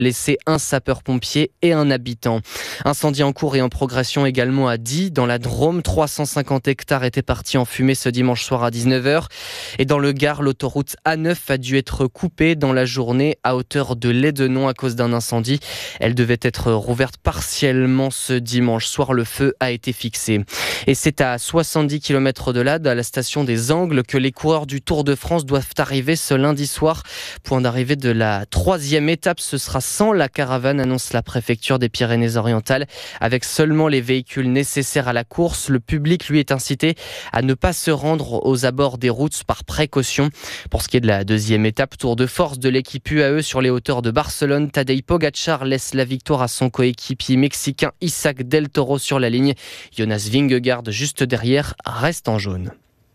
laissé un sapeur-pompier et un habitant. Incendie en cours et en progression également à Die, dans la Drôme. 350 hectares étaient partis en fumée ce dimanche soir à 19h. Et dans le Gard, l'autoroute A9 a dû être coupée dans la journée à hauteur de Lédenon à cause d'un incendie. Elle devait être rouverte partiellement ce dimanche soir. Le feu a été fixé. Et c'est à 70 km de là, à la station des Angles, que les coureurs du Tour de France doivent arriver ce lundi soir. Point d'arrivée de la 3e étape, ce sera sans la caravane, annonce la préfecture des Pyrénées-Orientales. Avec seulement les véhicules nécessaires à la course, le public lui est incité à ne pas se rendre aux abords des routes par précaution. Pour ce qui est de la 2e étape, tour de force de l'équipe UAE sur les hauteurs de Barcelone, Tadej Pogačar laisse la victoire à son coéquipier mexicain Isaac Del Toro sur la ligne. Jonas Vingegaard, juste derrière, reste en jaune.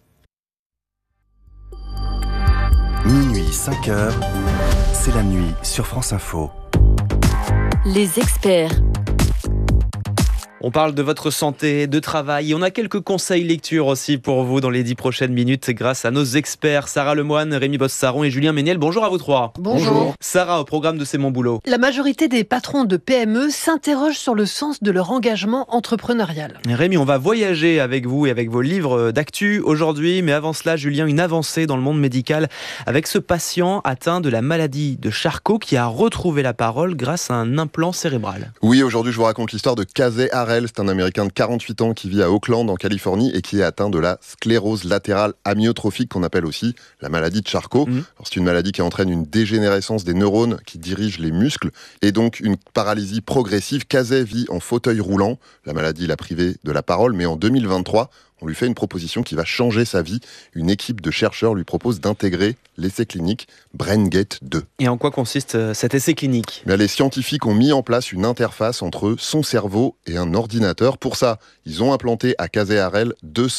Minuit, 5h, c'est la nuit sur France Info. Les experts. On parle de votre santé, de travail et on a quelques conseils lecture aussi pour vous dans les 10 prochaines minutes grâce à nos experts Sarah Lemoine, Rémi Bosse-Saron et Julien Méniel. Bonjour à vous trois. Bonjour. Sarah, au programme de C'est mon boulot. La majorité des patrons de PME s'interrogent sur le sens de leur engagement entrepreneurial. Rémi, on va voyager avec vous et avec vos livres d'actu aujourd'hui, mais avant cela, Julien, une avancée dans le monde médical avec ce patient atteint de la maladie de Charcot qui a retrouvé la parole grâce à un implant cérébral. Oui, aujourd'hui je vous raconte l'histoire de Casey Harrell. C'est un Américain de 48 ans qui vit à Oakland, en Californie, et qui est atteint de la sclérose latérale amyotrophique, qu'on appelle aussi la maladie de Charcot. Alors, c'est une maladie qui entraîne une dégénérescence des neurones qui dirigent les muscles, et donc une paralysie progressive. Casey vit en fauteuil roulant. La maladie l'a privé de la parole, mais en 2023, on lui fait une proposition qui va changer sa vie. Une équipe de chercheurs lui propose d'intégrer l'essai clinique BrainGate 2. Et en quoi consiste cet essai clinique ? Les scientifiques ont mis en place une interface entre son cerveau et un ordinateur. Pour ça, ils ont implanté à Casey Harrell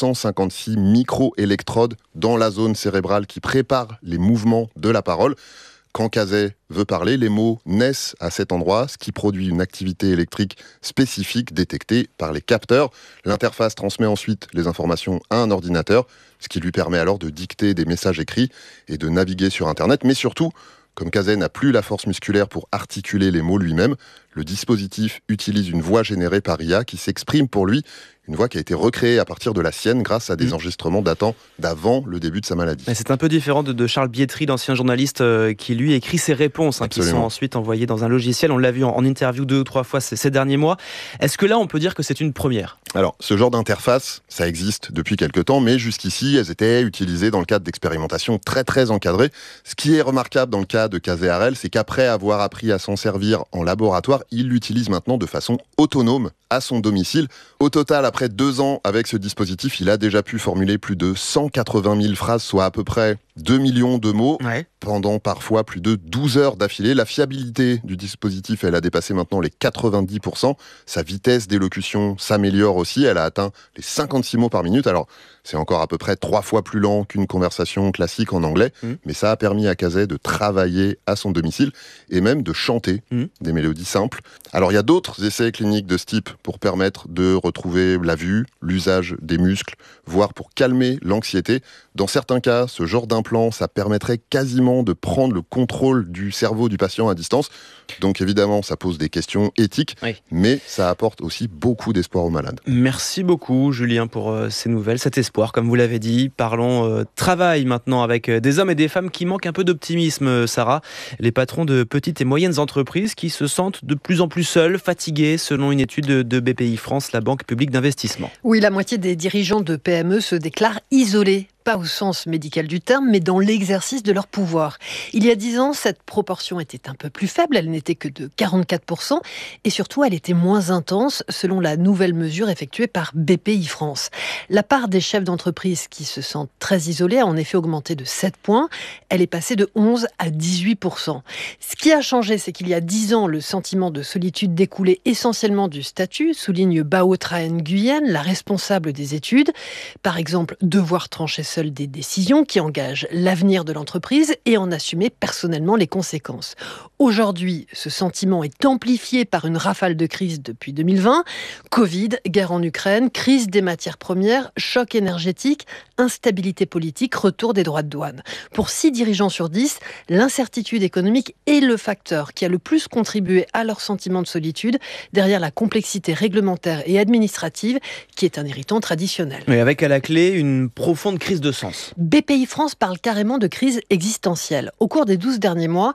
256 micro-électrodes dans la zone cérébrale qui prépare les mouvements de la parole. Quand Casey veut parler, les mots naissent à cet endroit, ce qui produit une activité électrique spécifique détectée par les capteurs. L'interface transmet ensuite les informations à un ordinateur, ce qui lui permet alors de dicter des messages écrits et de naviguer sur Internet. Mais surtout, comme Casey n'a plus la force musculaire pour articuler les mots lui-même, le dispositif utilise une voix générée par IA qui s'exprime pour lui, une voix qui a été recréée à partir de la sienne grâce à des enregistrements datant d'avant le début de sa maladie. C'est un peu différent de Charles Bietri, l'ancien journaliste qui lui écrit ses réponses, qui sont ensuite envoyées dans un logiciel. On l'a vu en interview 2 ou 3 fois ces derniers mois. Est-ce que là, on peut dire que c'est une première ? Alors, ce genre d'interface, ça existe depuis quelques temps, mais jusqu'ici, elles étaient utilisées dans le cadre d'expérimentations très très encadrées. Ce qui est remarquable dans le cas de Casey Harrell, c'est qu'après avoir appris à s'en servir en laboratoire, il l'utilise maintenant de façon autonome à son domicile. Au total, après 2 ans avec ce dispositif, il a déjà pu formuler plus de 180 000 phrases, soit à peu près 2 millions de mots, pendant parfois plus de 12 heures d'affilée. La fiabilité du dispositif, elle a dépassé maintenant les 90%. Sa vitesse d'élocution s'améliore aussi. Elle a atteint les 56 mots par minute. Alors, c'est encore à peu près 3 fois plus lent qu'une conversation classique en anglais, mais ça a permis à Casey de travailler à son domicile et même de chanter des mélodies simples. Alors, il y a d'autres essais cliniques de ce type pour permettre de retrouver la vue, l'usage des muscles, voire pour calmer l'anxiété. Dans certains cas, ce genre d'implant, ça permettrait quasiment de prendre le contrôle du cerveau du patient à distance. Donc évidemment, ça pose des questions éthiques, mais ça apporte aussi beaucoup d'espoir aux malades. Merci beaucoup Julien pour ces nouvelles, cet espoir, comme vous l'avez dit. Parlons travail maintenant avec des hommes et des femmes qui manquent un peu d'optimisme, Sarah. Les patrons de petites et moyennes entreprises qui se sentent de plus en plus seuls, fatigués, selon une étude de BPI France, la banque publique d'investissement. Oui, la moitié des dirigeants de PME se déclarent isolés. Pas au sens médical du terme, mais dans l'exercice de leur pouvoir. Il y a 10 ans, cette proportion était un peu plus faible, elle n'était que de 44%, et surtout, elle était moins intense, selon la nouvelle mesure effectuée par BPI France. La part des chefs d'entreprise qui se sentent très isolés a en effet augmenté de 7 points, elle est passée de 11 à 18%. Ce qui a changé, c'est qu'il y a 10 ans, le sentiment de solitude découlait essentiellement du statut, souligne Bao Traen Nguyen, la responsable des études. Par exemple, devoir trancher seul des décisions qui engagent l'avenir de l'entreprise et en assumer personnellement les conséquences. Aujourd'hui, ce sentiment est amplifié par une rafale de crises depuis 2020. Covid, guerre en Ukraine, crise des matières premières, choc énergétique, instabilité politique, retour des droits de douane. Pour 6 dirigeants sur 10, l'incertitude économique est le facteur qui a le plus contribué à leur sentiment de solitude, derrière la complexité réglementaire et administrative qui est un irritant traditionnel. Mais avec à la clé une profonde crise de sens. BPI France parle carrément de crise existentielle. Au cours des 12 derniers mois,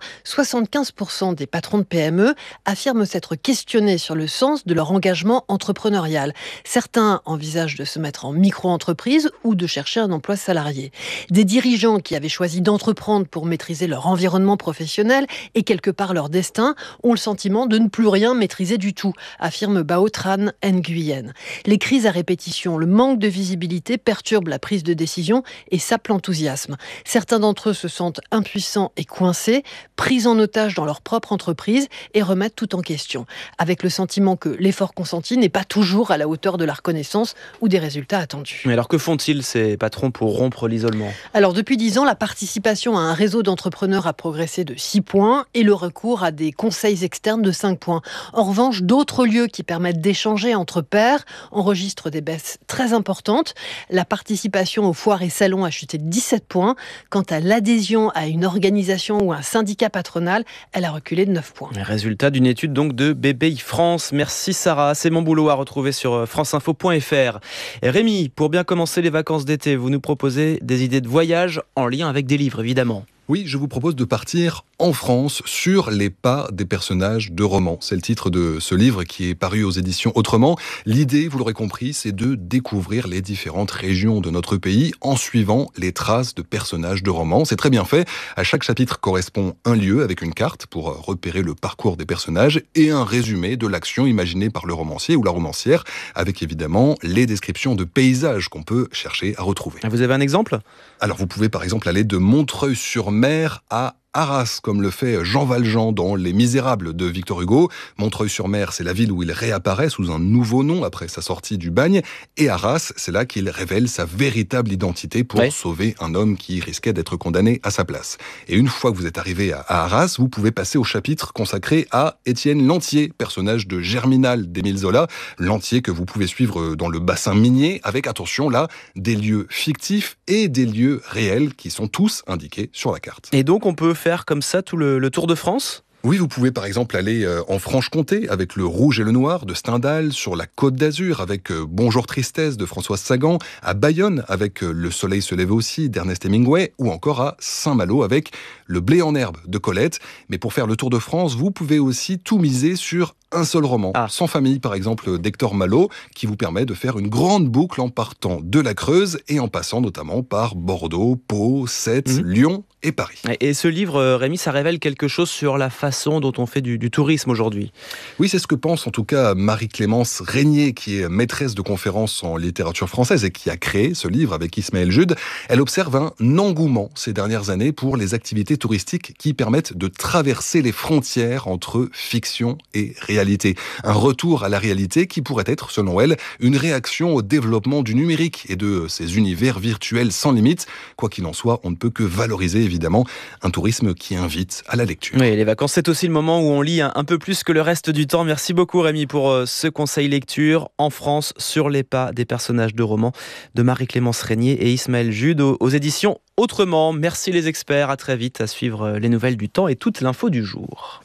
75% des patrons de PME affirment s'être questionnés sur le sens de leur engagement entrepreneurial. Certains envisagent de se mettre en micro-entreprise ou de chercher un emploi salarié. Des dirigeants qui avaient choisi d'entreprendre pour maîtriser leur environnement professionnel et quelque part leur destin ont le sentiment de ne plus rien maîtriser du tout, affirme Bao Tran Nguyen. Les crises à répétition, le manque de visibilité perturbent la prise de décision et sape l'enthousiasme. Certains d'entre eux se sentent impuissants et coincés, pris en otage dans leur propre entreprise et remettent tout en question, avec le sentiment que l'effort consenti n'est pas toujours à la hauteur de la reconnaissance ou des résultats attendus. Mais alors que font-ils ces patrons pour rompre l'isolement ? Alors depuis 10 ans, la participation à un réseau d'entrepreneurs a progressé de 6 points et le recours à des conseils externes de 5 points. En revanche, d'autres lieux qui permettent d'échanger entre pairs enregistrent des baisses très importantes. La participation aux foires et salons a chuté de 17 points. Quant à l'adhésion à une organisation ou un syndicat patronal, elle a reculé de 9 points. Résultat d'une étude donc de BPI France. Merci Sarah, c'est mon boulot à retrouver sur franceinfo.fr. Et Rémi, pour bien commencer les vacances d'été, vous nous proposez des idées de voyage en lien avec des livres évidemment. Oui, je vous propose de partir en France sur les pas des personnages de romans. C'est le titre de ce livre qui est paru aux éditions Autrement. L'idée, vous l'aurez compris, c'est de découvrir les différentes régions de notre pays en suivant les traces de personnages de romans. C'est très bien fait. À chaque chapitre correspond un lieu avec une carte pour repérer le parcours des personnages et un résumé de l'action imaginée par le romancier ou la romancière, avec évidemment les descriptions de paysages qu'on peut chercher à retrouver. Vous avez un exemple ? Alors vous pouvez par exemple aller de Montreuil-sur-Mer à Arras, comme le fait Jean Valjean dans Les Misérables de Victor Hugo. Montreuil-sur-Mer, c'est la ville où il réapparaît sous un nouveau nom après sa sortie du bagne. Et Arras, c'est là qu'il révèle sa véritable identité pour sauver un homme qui risquait d'être condamné à sa place. Et une fois que vous êtes arrivé à Arras, vous pouvez passer au chapitre consacré à Étienne Lantier, personnage de Germinal d'Émile Zola. Lantier que vous pouvez suivre dans le bassin minier, avec, attention là, des lieux fictifs et des lieux réels qui sont tous indiqués sur la carte. Et donc on peut faire comme ça tout le Tour de France ? Oui, vous pouvez par exemple aller en Franche-Comté avec Le Rouge et le Noir de Stendhal, sur la Côte d'Azur avec Bonjour Tristesse de Françoise Sagan, à Bayonne avec Le Soleil se lève aussi d'Ernest Hemingway, ou encore à Saint-Malo avec Le Blé en herbe de Colette. Mais pour faire le Tour de France, vous pouvez aussi tout miser sur un seul roman, Sans famille par exemple d'Hector Malot, qui vous permet de faire une grande boucle en partant de la Creuse et en passant notamment par Bordeaux, Pau, Sète, Lyon et Paris. Et ce livre, Rémi, ça révèle quelque chose sur la façon dont on fait du tourisme aujourd'hui. Oui, c'est ce que pense en tout cas Marie-Clémence Régnier, qui est maîtresse de conférences en littérature française et qui a créé ce livre avec Ismaël Jude. Elle observe un engouement ces dernières années pour les activités touristiques qui permettent de traverser les frontières entre fiction et réalité. Un retour à la réalité qui pourrait être, selon elle, une réaction au développement du numérique et de ces univers virtuels sans limite. Quoi qu'il en soit, on ne peut que valoriser évidemment un tourisme qui invite à la lecture. Oui, les vacances, c'est aussi le moment où on lit un peu plus que le reste du temps. Merci beaucoup Rémi pour ce conseil lecture en France sur les pas des personnages de romans de Marie-Clémence Régnier et Ismaël Jude aux éditions Autrement. Merci les experts, à très vite à suivre les nouvelles du temps et toute l'info du jour.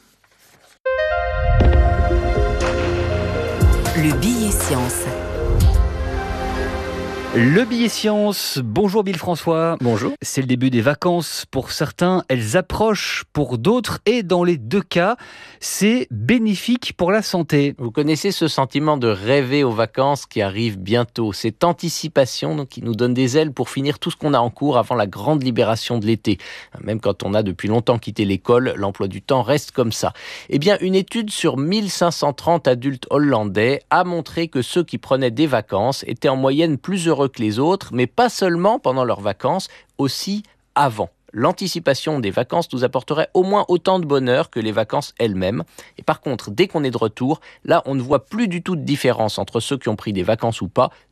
Le billet science. Le billet science, bonjour Bill François. Bonjour. C'est le début des vacances pour certains, elles approchent pour d'autres et dans les deux cas, c'est bénéfique pour la santé. Vous connaissez ce sentiment de rêver aux vacances qui arrivent bientôt, cette anticipation donc, qui nous donne des ailes pour finir tout ce qu'on a en cours avant la grande libération de l'été. Même quand on a depuis longtemps quitté l'école, l'emploi du temps reste comme ça. Eh bien, une étude sur 1530 adultes hollandais a montré que ceux qui prenaient des vacances étaient en moyenne plus heureux que les autres, mais pas seulement pendant leurs vacances, aussi avant. L'anticipation des vacances nous apporterait au moins autant de bonheur que les vacances elles-mêmes. Et par contre, dès qu'on est de retour, là, on ne voit plus du tout de différence entre ceux qui ont pris des vacances ou pas.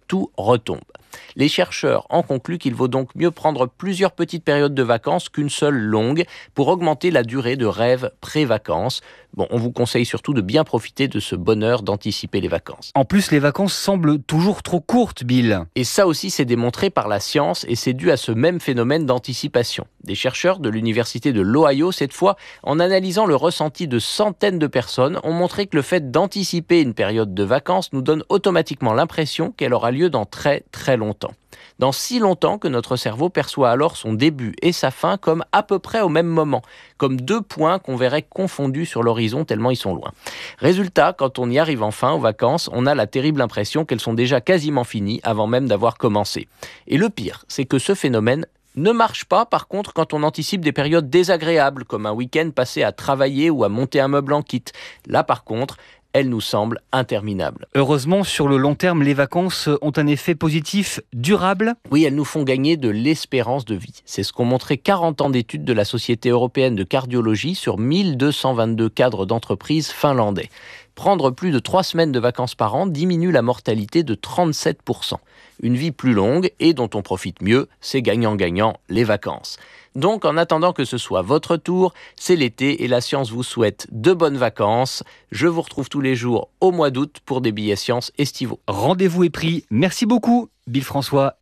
tout retombe. Les chercheurs en concluent qu'il vaut donc mieux prendre plusieurs petites périodes de vacances qu'une seule longue pour augmenter la durée de rêve pré-vacances. Bon, on vous conseille surtout de bien profiter de ce bonheur d'anticiper les vacances. En plus, les vacances semblent toujours trop courtes, Bill. Et ça aussi, c'est démontré par la science et c'est dû à ce même phénomène d'anticipation. Des chercheurs de l'université de l'Ohio, cette fois, en analysant le ressenti de centaines de personnes, ont montré que le fait d'anticiper une période de vacances nous donne automatiquement l'impression qu'elle aura lieu dans très très longtemps. Dans si longtemps que notre cerveau perçoit alors son début et sa fin comme à peu près au même moment, comme deux points qu'on verrait confondus sur l'horizon tellement ils sont loin. Résultat, quand on y arrive enfin aux vacances, on a la terrible impression qu'elles sont déjà quasiment finies avant même d'avoir commencé. Et le pire, c'est que ce phénomène ne marche pas, par contre, quand on anticipe des périodes désagréables, comme un week-end passé à travailler ou à monter un meuble en kit. Là, par contre, elle nous semble interminable. Heureusement, sur le long terme, les vacances ont un effet positif durable. Oui, elles nous font gagner de l'espérance de vie. C'est ce qu'ont montré 40 ans d'études de la Société européenne de cardiologie sur 1222 cadres d'entreprises finlandais. Prendre plus de 3 semaines de vacances par an diminue la mortalité de 37%. Une vie plus longue et dont on profite mieux, c'est gagnant-gagnant, les vacances. Donc, en attendant que ce soit votre tour, c'est l'été et la science vous souhaite de bonnes vacances. Je vous retrouve tous les jours au mois d'août pour des billets sciences estivaux. Rendez-vous est pris. Merci beaucoup, Bill François.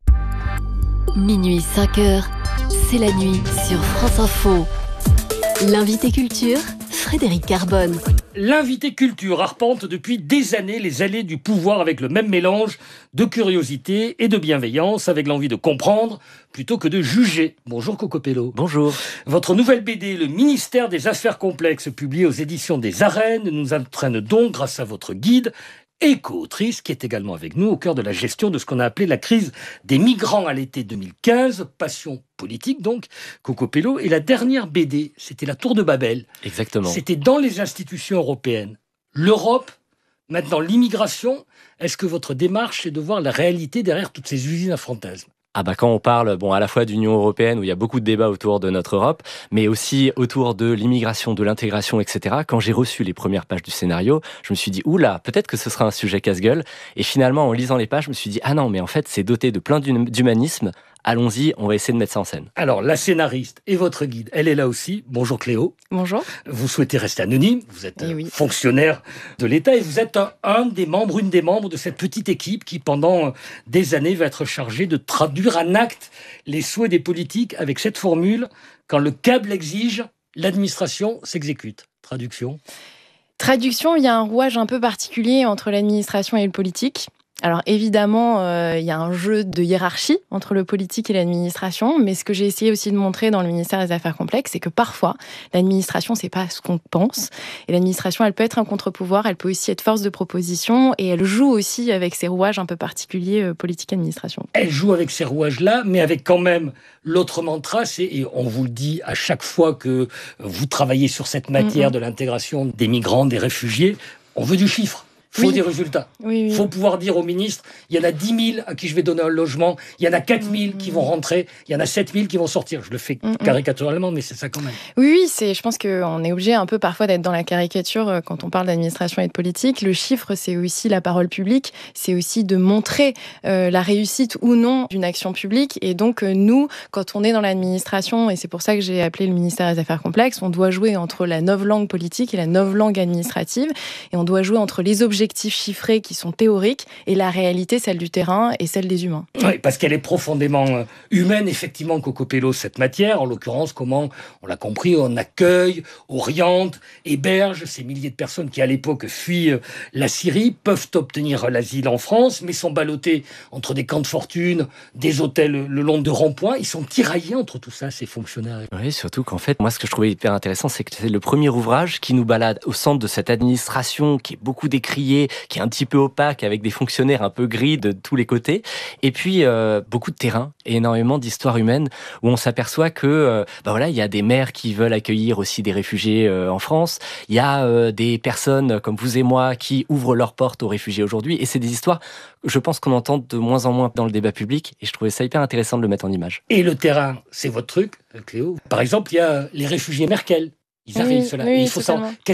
Minuit 5h, c'est la nuit sur France Info. L'invité culture, Frédéric Carbone. L'invité culture arpente depuis des années les allées du pouvoir avec le même mélange de curiosité et de bienveillance, avec l'envie de comprendre plutôt que de juger. Bonjour Coco Pello. Bonjour. Votre nouvelle BD, Le ministère des Affaires complexes, publiée aux éditions des Arènes, nous entraîne donc, grâce à votre guide et co-autrice, qui est également avec nous au cœur de la gestion de ce qu'on a appelé la crise des migrants à l'été 2015, passion politique donc, Coco Pello. Et la dernière BD, c'était La Tour de Babel. Exactement. C'était dans les institutions européennes. L'Europe, maintenant l'immigration. Est-ce que votre démarche, c'est de voir la réalité derrière toutes ces usines à fantasmes ? Quand on parle à la fois d'Union européenne, où il y a beaucoup de débats autour de notre Europe, mais aussi autour de l'immigration, de l'intégration, etc. Quand j'ai reçu les premières pages du scénario, je me suis dit, oula, peut-être que ce sera un sujet casse-gueule. Et finalement, en lisant les pages, je me suis dit, ah non, mais en fait, c'est doté de plein d'humanisme. Allons-y, on va essayer de mettre ça en scène. Alors, la scénariste et votre guide, elle est là aussi. Bonjour Cléo. Bonjour. Vous souhaitez rester anonyme, vous êtes fonctionnaire de l'État et vous êtes une des membres de cette petite équipe qui, pendant des années, va être chargée de traduire en acte les souhaits des politiques avec cette formule: quand le câble exige, l'administration s'exécute. Traduction, il y a un rouage un peu particulier entre l'administration et le politique. Alors évidemment, il y a un jeu de hiérarchie entre le politique et l'administration, mais ce que j'ai essayé aussi de montrer dans le ministère des Affaires complexes, c'est que parfois, l'administration, c'est pas ce qu'on pense. Et l'administration, elle peut être un contre-pouvoir, elle peut aussi être force de proposition, et elle joue aussi avec ces rouages un peu particuliers politique-administration. Elle joue avec ces rouages-là, mais avec quand même l'autre mantra, et on vous le dit à chaque fois que vous travaillez sur cette matière de l'intégration des migrants, des réfugiés, on veut du chiffre. Il faut des résultats. Il faut pouvoir dire au ministre, il y en a 10 000 à qui je vais donner un logement, il y en a 4 000 qui vont rentrer, il y en a 7 000 qui vont sortir. Je le fais caricaturalement, mais c'est ça quand même. Oui, je pense qu'on est obligé un peu parfois d'être dans la caricature quand on parle d'administration et de politique. Le chiffre, c'est aussi la parole publique, c'est aussi de montrer la réussite ou non d'une action publique. Et donc, nous, quand on est dans l'administration, et c'est pour ça que j'ai appelé le ministère des Affaires complexes, on doit jouer entre la novlangue politique et la novlangue administrative, et on doit jouer entre les objectifs chiffrés qui sont théoriques et la réalité, celle du terrain et celle des humains. Oui, parce qu'elle est profondément humaine, effectivement, Coco Pello, cette matière. En l'occurrence, comment, on l'a compris, on accueille, oriente, héberge ces milliers de personnes qui, à l'époque, fuient la Syrie, peuvent obtenir l'asile en France, mais sont ballottés entre des camps de fortune, des hôtels le long de ronds-points. Ils sont tiraillés entre tout ça, ces fonctionnaires. Oui, surtout qu'en fait, moi, ce que je trouvais hyper intéressant, c'est que c'est le premier ouvrage qui nous balade au centre de cette administration qui est beaucoup décriée, qui est un petit peu opaque, avec des fonctionnaires un peu gris de tous les côtés, et puis beaucoup de terrain et énormément d'histoires humaines où on s'aperçoit que il y a des maires qui veulent accueillir aussi des réfugiés en France, il y a des personnes comme vous et moi qui ouvrent leurs portes aux réfugiés aujourd'hui, et c'est des histoires, je pense, qu'on entend de moins en moins dans le débat public, et je trouvais ça hyper intéressant de le mettre en image. Et le terrain, c'est votre truc, Cléo. Par exemple, il y a les réfugiés Merkel. Ils arrivent, il faut savoir, qu'est-ce qu'on fait ?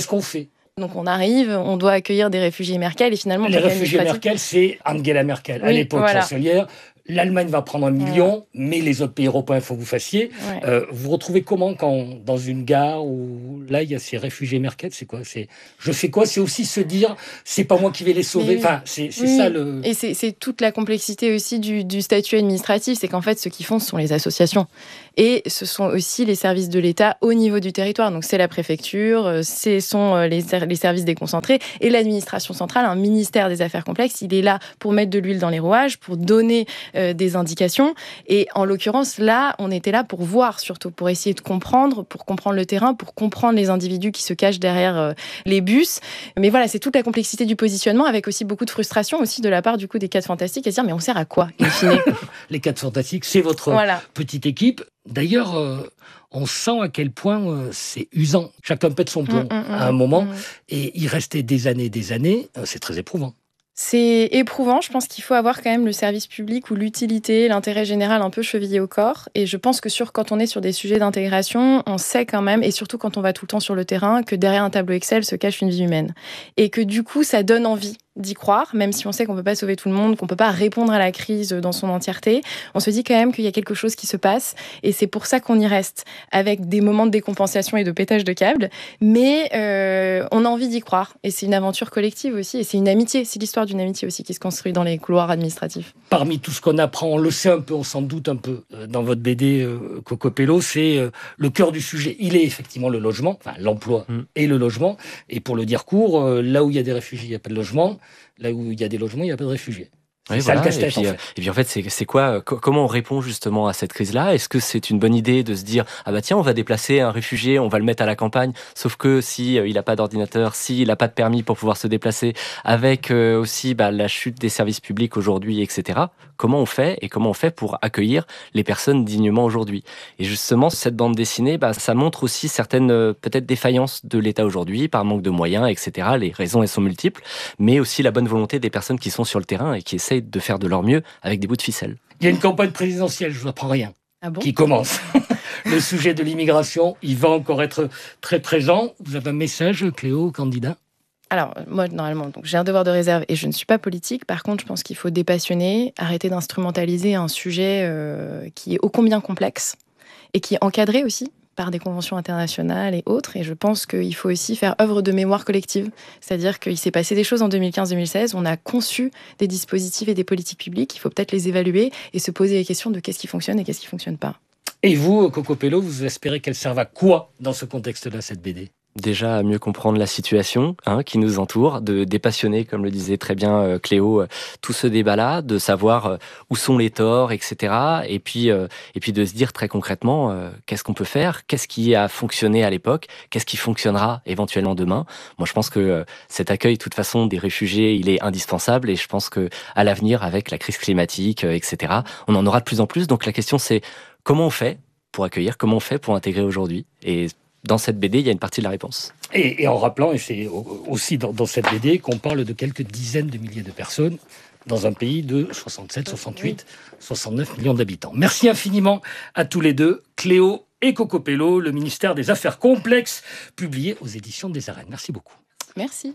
Donc on arrive, on doit accueillir des réfugiés Merkel et finalement... Les réfugiés Merkel, c'est Angela Merkel, à l'époque chancelière. L'Allemagne va prendre 1 million, mais les autres pays européens, il faut que vous fassiez. Vous retrouvez comment quand, dans une gare où là, il y a ces réfugiés Merkel, c'est quoi ? Je fais quoi ? C'est aussi se dire, c'est pas moi qui vais les sauver. Enfin, c'est ça le... Et c'est toute la complexité aussi du statut administratif, c'est qu'en fait, ceux qui font, ce sont les associations. Et ce sont aussi les services de l'État au niveau du territoire. Donc c'est la préfecture, ce sont les services déconcentrés et l'administration centrale, un ministère des Affaires complexes. Il est là pour mettre de l'huile dans les rouages, pour donner des indications. Et en l'occurrence, là, on était là pour voir, surtout pour essayer de comprendre, pour comprendre le terrain, pour comprendre les individus qui se cachent derrière les bus. Mais voilà, c'est toute la complexité du positionnement, avec aussi beaucoup de frustration aussi de la part du coup des 4 Fantastiques, à se dire mais on sert à quoi, in fine ? Les 4 Fantastiques, c'est votre petite équipe. D'ailleurs, on sent à quel point c'est usant. Chacun pète son plomb à un moment. Et y rester des années, c'est très éprouvant. C'est éprouvant. Je pense qu'il faut avoir quand même le service public ou l'utilité, l'intérêt général un peu chevillé au corps. Et je pense que quand on est sur des sujets d'intégration, on sait quand même, et surtout quand on va tout le temps sur le terrain, que derrière un tableau Excel se cache une vie humaine. Et que du coup, ça donne envie d'y croire, même si on sait qu'on peut pas sauver tout le monde, qu'on peut pas répondre à la crise dans son entièreté. On se dit quand même qu'il y a quelque chose qui se passe, et c'est pour ça qu'on y reste, avec des moments de décompensation et de pétage de câbles. Mais on a envie d'y croire, et c'est une aventure collective aussi, et c'est une amitié, c'est l'histoire d'une amitié aussi qui se construit dans les couloirs administratifs. Parmi tout ce qu'on apprend, on le sait un peu, on s'en doute un peu, dans votre BD Cocopello, c'est le cœur du sujet. Il est effectivement le logement, enfin l'emploi et le logement. Et pour le dire court, là où il y a des réfugiés, il n'y a pas de logement. Là où il y a des logements, il n'y a pas de réfugiés. Oui, voilà. Et puis en fait, c'est quoi ? Comment on répond justement à cette crise-là ? Est-ce que c'est une bonne idée de se dire ah bah tiens, on va déplacer un réfugié, on va le mettre à la campagne, sauf que si il a pas d'ordinateur, s'il a pas de permis pour pouvoir se déplacer, avec aussi la chute des services publics aujourd'hui, etc. Comment on fait et comment on fait pour accueillir les personnes dignement aujourd'hui ? Et justement, cette bande dessinée, ça montre aussi certaines peut-être défaillances de l'État aujourd'hui par manque de moyens, etc. Les raisons elles sont multiples, mais aussi la bonne volonté des personnes qui sont sur le terrain et qui essayent de faire de leur mieux avec des bouts de ficelle. Il y a une campagne présidentielle, je vous apprends rien, qui commence. Le sujet de l'immigration, il va encore être très présent. Vous avez un message, Cléo, au candidat ? Alors, moi, normalement, j'ai un devoir de réserve et je ne suis pas politique. Par contre, je pense qu'il faut dépassionner, arrêter d'instrumentaliser un sujet qui est ô combien complexe et qui est encadré aussi par des conventions internationales et autres. Et je pense qu'il faut aussi faire œuvre de mémoire collective. C'est-à-dire qu'il s'est passé des choses en 2015-2016. On a conçu des dispositifs et des politiques publiques. Il faut peut-être les évaluer et se poser les questions de qu'est-ce qui fonctionne et qu'est-ce qui ne fonctionne pas. Et vous, Cocopello, vous espérez qu'elle serve à quoi dans ce contexte-là, cette BD ? Déjà à mieux comprendre la situation qui nous entoure, de dépassionner, comme le disait très bien Cléo, tout ce débat-là, de savoir où sont les torts, etc. Et puis de se dire très concrètement qu'est-ce qu'on peut faire, qu'est-ce qui a fonctionné à l'époque, qu'est-ce qui fonctionnera éventuellement demain. Moi, je pense que cet accueil, de toute façon, des réfugiés, il est indispensable. Et je pense que à l'avenir, avec la crise climatique, etc., on en aura de plus en plus. Donc la question, c'est comment on fait pour accueillir, comment on fait pour intégrer aujourd'hui. Et dans cette BD, il y a une partie de la réponse. Et en rappelant, et c'est aussi dans cette BD, qu'on parle de quelques dizaines de milliers de personnes dans un pays de 67, 68, 69 millions d'habitants. Merci infiniment à tous les deux, Cléo et Cocopello, le ministère des Affaires complexes, publié aux éditions des Arènes. Merci beaucoup. Merci.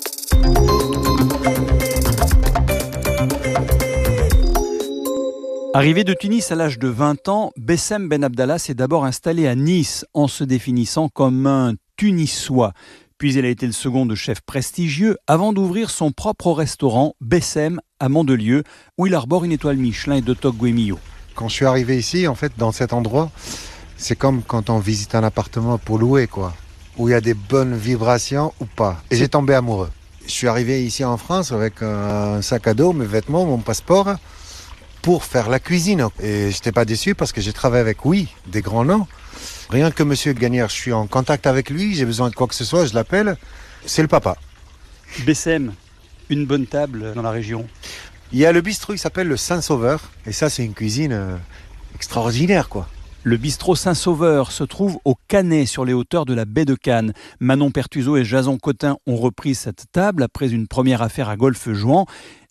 Arrivé de Tunis à l'âge de 20 ans, Bessem Ben Abdallah s'est d'abord installé à Nice en se définissant comme un Tunisois. Puis il a été le second de chef prestigieux avant d'ouvrir son propre restaurant, Bessem, à Mandelieu, où il arbore une étoile Michelin et deux toques Guémillot. Quand je suis arrivé ici, en fait, dans cet endroit, c'est comme quand on visite un appartement pour louer, quoi. Où il y a des bonnes vibrations ou pas. Et j'ai tombé amoureux. Je suis arrivé ici en France avec un sac à dos, mes vêtements, mon passeport, pour faire la cuisine. Et je n'étais pas déçu parce que j'ai travaillé avec, des grands noms. Rien que Monsieur Gagnère, je suis en contact avec lui, j'ai besoin de quoi que ce soit, je l'appelle. C'est le papa. Bessem, une bonne table dans la région. Il y a le bistrot, il s'appelle le Saint-Sauveur. Et ça, c'est une cuisine extraordinaire, quoi. Le bistrot Saint-Sauveur se trouve au Canet, sur les hauteurs de la baie de Cannes. Manon Pertuseau et Jason Cotin ont repris cette table après une première affaire à Golfe-Juan.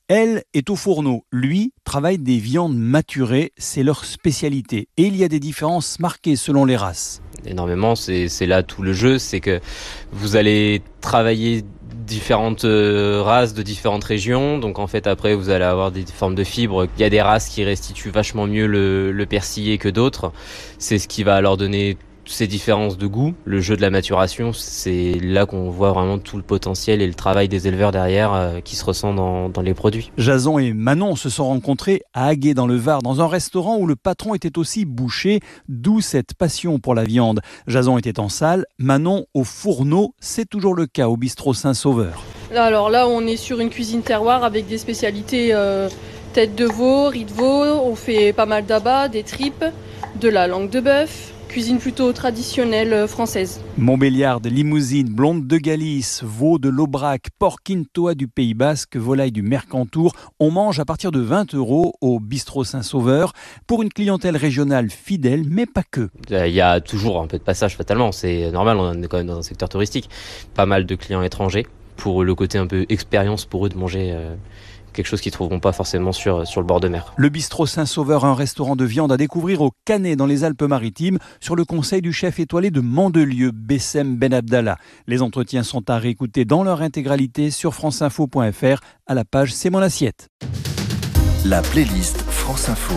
Elle est au fourneau. Lui travaille des viandes maturées, c'est leur spécialité. Et il y a des différences marquées selon les races. Énormément, c'est là tout le jeu, c'est que vous allez travailler différentes races de différentes régions, donc en fait après vous allez avoir des formes de fibres. Il y a des races qui restituent vachement mieux le persillé que d'autres, c'est ce qui va leur donner ces différences de goût. Le jeu de la maturation, c'est là qu'on voit vraiment tout le potentiel et le travail des éleveurs derrière qui se ressent dans les produits. Jason et Manon se sont rencontrés à Aguet dans le Var, dans un restaurant où le patron était aussi boucher, d'où cette passion pour la viande. Jason était en salle, Manon au fourneau, c'est toujours le cas au bistrot Saint-Sauveur. Alors là, on est sur une cuisine terroir avec des spécialités tête de veau, riz de veau, on fait pas mal d'abats, des tripes, de la langue de bœuf. Cuisine plutôt traditionnelle française. Montbéliarde, limousine, blonde de Galice, veau de l'Aubrac, porc quintois du Pays Basque, volaille du Mercantour. On mange à partir de 20 € au bistrot Saint-Sauveur pour une clientèle régionale fidèle, mais pas que. Il y a toujours un peu de passage fatalement, c'est normal, on est quand même dans un secteur touristique. Pas mal de clients étrangers pour le côté un peu expérience pour eux de manger quelque chose qu'ils ne trouveront pas forcément sur le bord de mer. Le bistrot Saint-Sauveur, un restaurant de viande à découvrir au Canet dans les Alpes-Maritimes, sur le conseil du chef étoilé de Mandelieu, Bessem Ben Abdallah. Les entretiens sont à réécouter dans leur intégralité sur franceinfo.fr à la page C'est mon assiette. La playlist France Info.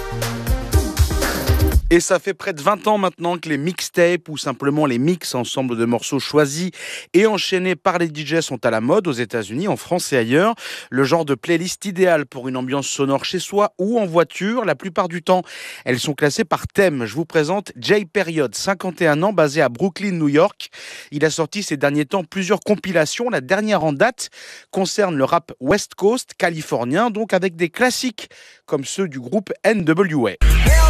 Et ça fait près de 20 ans maintenant que les mixtapes ou simplement les mix, ensemble de morceaux choisis et enchaînés par les DJ, sont à la mode aux États-Unis, en France et ailleurs. Le genre de playlist idéal pour une ambiance sonore chez soi ou en voiture. La plupart du temps, elles sont classées par thème. Je vous présente Jay Period, 51 ans, basé à Brooklyn, New York. Il a sorti ces derniers temps plusieurs compilations. La dernière en date concerne le rap West Coast californien, donc avec des classiques comme ceux du groupe NWA.